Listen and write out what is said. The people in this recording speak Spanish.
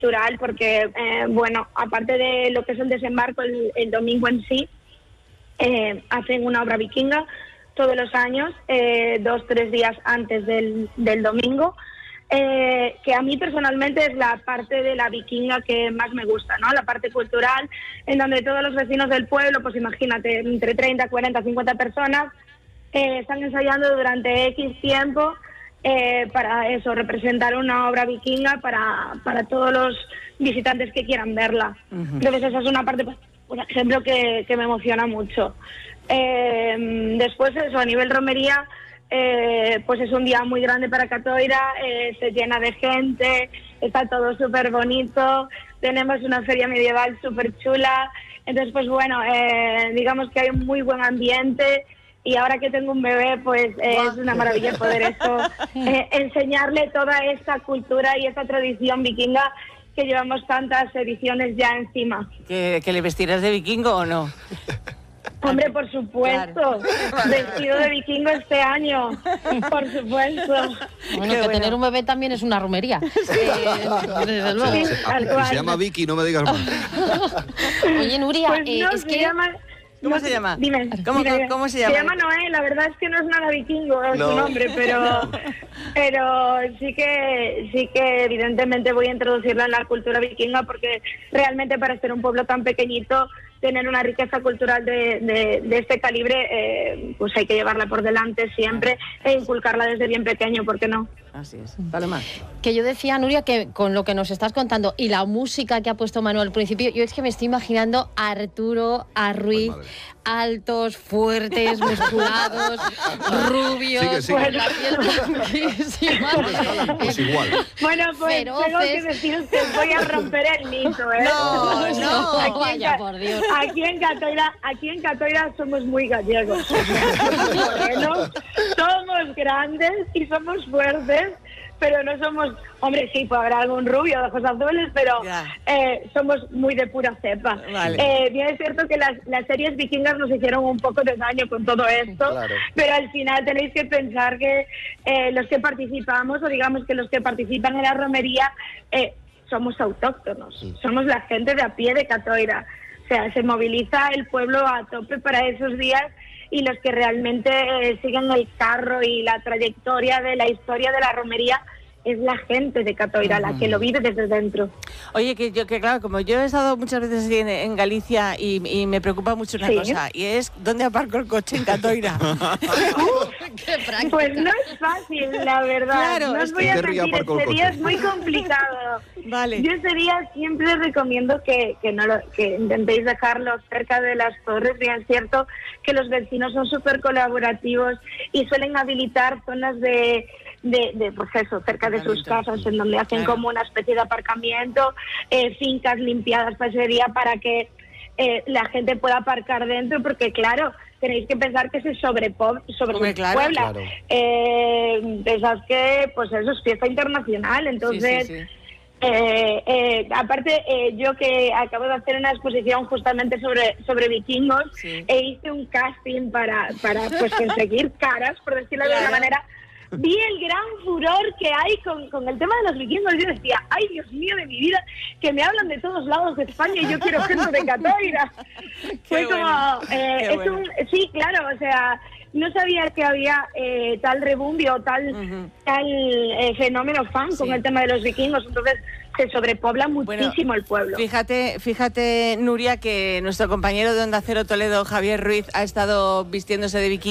cultural, porque, bueno, aparte de lo que es el desembarco, el domingo en sí, hacen una obra vikinga todos los años, 2-3 días antes del domingo, que a mí personalmente es la parte de la vikinga que más me gusta, ¿no? La parte cultural, en donde todos los vecinos del pueblo, pues imagínate, entre 30, 40, 50 personas, están ensayando durante X tiempo para eso, representar una obra vikinga para todos los visitantes que quieran verla. Entonces esa es una parte, por ejemplo, que me emociona mucho. Después eso, a nivel romería, pues es un día muy grande para Catoira, se llena de gente, está todo súper bonito, tenemos una feria medieval súper chula, entonces pues bueno, digamos que hay un muy buen ambiente. Y ahora que tengo un bebé, pues es una maravilla poder eso, enseñarle toda esta cultura y esta tradición vikinga que llevamos tantas ediciones ya encima. ¿Que le vestirás de vikingo o no? Hombre, por supuesto, claro. Vestido de vikingo este año, por supuesto. Bueno, que tener un bebé también es una romería. Desde luego. Sí, se llama Vicky, no me digas más. Oye, Nuria, pues no, es que... ¿Cómo se llama? Dime. ¿Cómo se llama? Se llama Noé, la verdad es que no es nada vikingo su nombre, pero sí que evidentemente voy a introducirla en la cultura vikinga, porque realmente para ser un pueblo tan pequeñito, tener una riqueza cultural de este calibre, pues hay que llevarla por delante siempre e inculcarla desde bien pequeño, ¿por qué no? Así es. Vale, más. Que yo decía, Nuria, que con lo que nos estás contando y la música que ha puesto Manuel al principio, yo es que me estoy imaginando a Arturo, a Ruiz, altos, fuertes, musculados, rubios, con la piel blanquísima. Pues igual. Bueno, pues tengo que decir que voy a romper el mito, ¿eh? No, vaya, por Dios. Aquí en Catoira somos muy gallegos. Somos morenos, somos grandes y somos fuertes, pero no somos... Hombre, sí, puede haber algún rubio de ojos azules, pero somos muy de pura cepa. Vale. Bien es cierto que las series vikingas nos hicieron un poco de daño con todo esto, claro. Pero al final tenéis que pensar que los que participamos, o digamos que los que participan en la romería, somos autóctonos, somos la gente de a pie de Catoira. O sea, se moviliza el pueblo a tope para esos días, y los que realmente siguen el carro y la trayectoria de la historia de la romería es la gente de Catoira, la que lo vive desde dentro. Oye, que claro, como yo he estado muchas veces en Galicia y me preocupa mucho una cosa, y es ¿dónde aparco el coche en Catoira? Pues no es fácil, la verdad. Claro, no os voy a mentir, este día es muy complicado. Vale. Yo ese día siempre recomiendo que intentéis dejarlo cerca de las torres. Bien es cierto que los vecinos son súper colaborativos y suelen habilitar zonas de pues eso, cerca de sus casas, en donde hacen como una especie de aparcamiento, fincas limpiadas para ese día, para que la gente pueda aparcar dentro, porque claro, tenéis que pensar que se sobrepuebla. Claro. Pensad que pues eso es fiesta internacional, entonces... Sí. Aparte, yo que acabo de hacer una exposición justamente sobre vikingos, hice un casting para pues conseguir caras, por decirlo de alguna manera. Vi el gran furor que hay con el tema de los vikingos. Yo decía, ay, Dios mío de mi vida, que me hablan de todos lados de España y yo quiero gente de Catoira. Fue como... sí, claro, o sea... No sabía que había tal rebumbio, tal fenómeno fan con el tema de los vikingos, entonces se sobrepobla muchísimo el pueblo. Fíjate, Nuria, que nuestro compañero de Onda Cero Toledo, Javier Ruiz, ha estado vistiéndose de vikingo